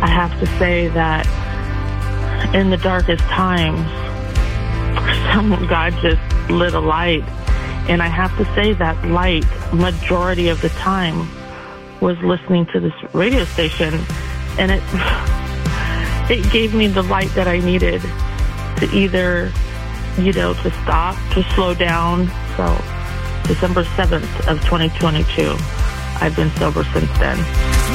I have to say that in the darkest times, God just lit a light. And I have to say that light, majority of the time, was listening to this radio station. And it gave me the light that I needed to either, to stop, to slow down. So December 7th of 2022, I've been sober since then.